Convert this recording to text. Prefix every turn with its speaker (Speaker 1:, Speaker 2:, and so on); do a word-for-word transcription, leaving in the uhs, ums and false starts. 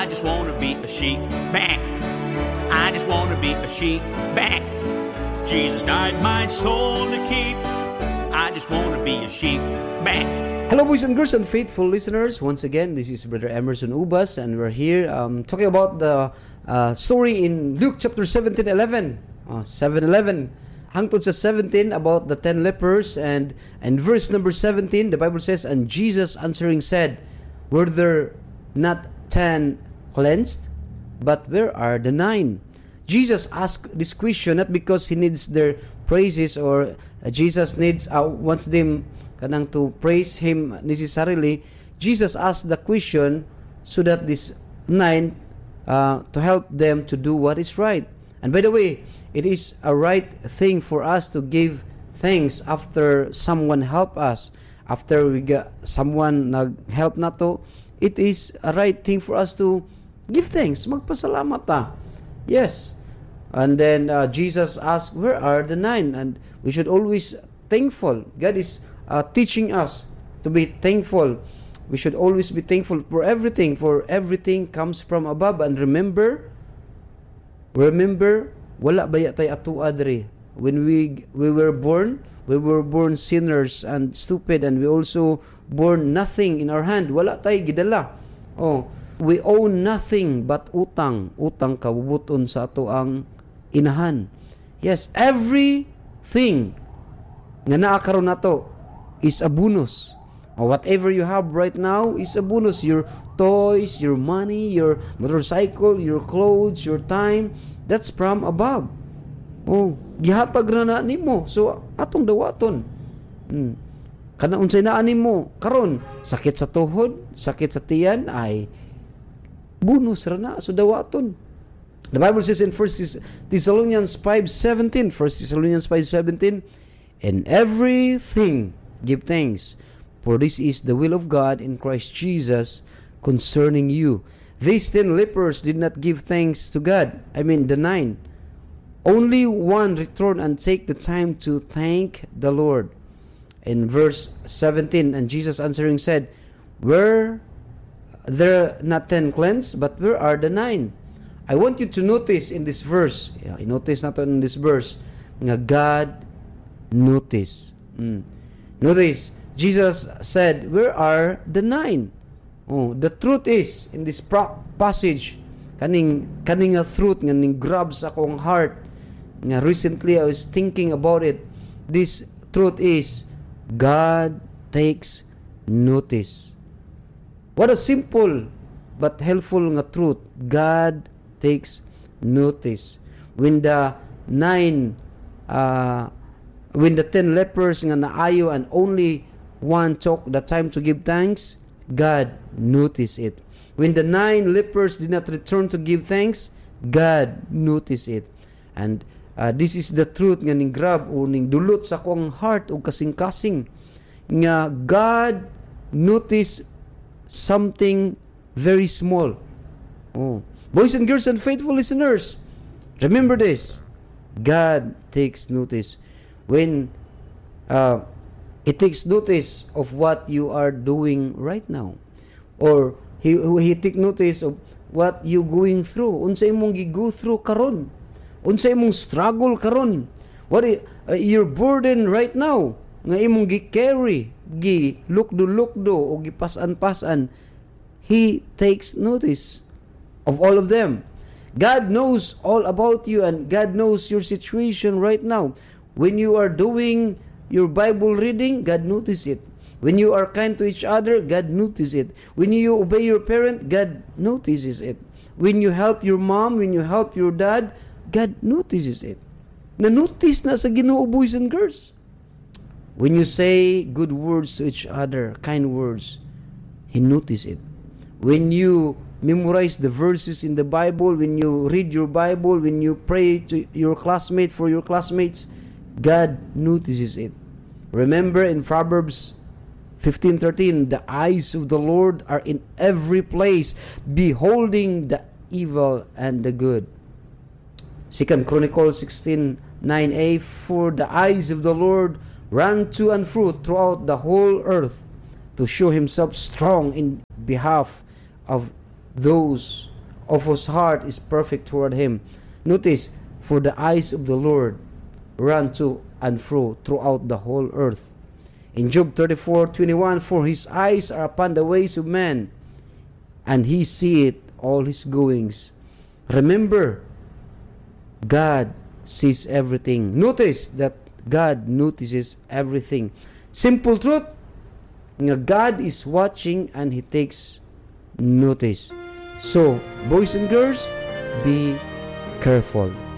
Speaker 1: just want to be a sheep. Bang. I just want to be a sheep. Bang. Jesus died my soul to keep. I just want to be a sheep. Bang.
Speaker 2: Hello, boys and girls and faithful listeners. Once again, this is Brother Emerson Ubas, and we're here um, talking about the uh, story in Luke chapter seventeen eleven. Uh, seven eleven. Hangtod sa seventeen about the ten lepers, and and verse number seventeen, the Bible says, and Jesus answering said, were there not ten cleansed? But where are the nine? Jesus asked this question not because he needs their praises or uh, Jesus needs uh, wants them kanang to praise him necessarily. Jesus asked the question so that this nine uh, to help them to do what is right. And by the way, it is a right thing for us to give thanks after someone help us, after we got someone nag-help nato. It is a right thing for us to give thanks, magpasalamat ta. Yes. And then uh, Jesus asked, where are the nine? And we should always thankful. God is uh, teaching us to be thankful. We should always be thankful for everything, for everything comes from above. And remember, remember, wala baya tay atua diri. When we we were born, we were born sinners and stupid, and we also born nothing in our hand. Wala tay gidala. Oh, we own nothing but utang. Utang kabubuton sa ato ang inahan. Yes, everything nga naa karon nato is a bonus. Or whatever you have right now is a bonus. Your toys, your money, your motorcycle, your clothes, your time, that's from above. Oh, gihatag ra na nimo. So atong dawaton. Hmm. Kana unsay naa nimo karon, sakit sa tuhod, sakit sa tiyan ay bonus ra na, so dawaton. The Bible says in First Thessalonians five seventeen, First Thessalonians five seventeen, in everything give thanks, for this is the will of God in Christ Jesus concerning you. These ten lepers did not give thanks to God. I mean the nine. Only one returned and take the time to thank the Lord. In verse seventeen, and Jesus answering said, were there not ten cleansed, but where are the nine? I want you to notice in this verse, yeah, notice nato in this verse, nga God notice. Mm. Notice, Jesus said, where are the nine? Oh, the truth is, in this pro- passage, kaning, kaning a truth, nga ning grabs akong heart, nga recently I was thinking about it. This truth is, God takes notice. What a simple but helpful nga truth. God takes notice. When the nine, uh, when the ten lepers nga naayo and only one took the time to give thanks, God noticed it. When the nine lepers did not return to give thanks, God noticed it. And uh, this is the truth nga ning grab o ning dulot sa akong heart o kasing-kasing nga God noticed something very small. Oh. Boys and girls and faithful listeners, remember this. God takes notice. When uh, He takes notice of what you are doing right now. Or He, he take notice of what you going through. Unsa imong gi-go through karon. Unsa imong struggle karon. What is, uh, your burden right now. Nga imong gi-carry, gi-lukdo-lukdo o gipasan-pasan. He takes notice of all of them. God knows all about you, and God knows your situation right now. When you are doing your Bible reading, God notices it. When you are kind to each other, God notices it. When you obey your parent, God notices it. When you help your mom, when you help your dad, God notices it. Na-notice na sa Ginoo, boys and girls. When you say good words to each other, kind words, He notices it. When you memorize the verses in the Bible, when you read your Bible, when you pray to your classmate for your classmates, God notices it. Remember in Proverbs fifteen thirteen, the eyes of the Lord are in every place, beholding the evil and the good. Second Chronicles sixteen nine a, for the eyes of the Lord run to and fro throughout the whole earth, to show Himself strong in behalf of those of whose heart is perfect toward him. Notice, for the eyes of the Lord run to and fro throughout the whole earth. In Job thirty-four twenty-one, for his eyes are upon the ways of man, and he seeth all his goings. Remember, God sees everything. Notice that God notices everything. Simple truth, nga God is watching and He takes notice. So, boys and girls, be careful.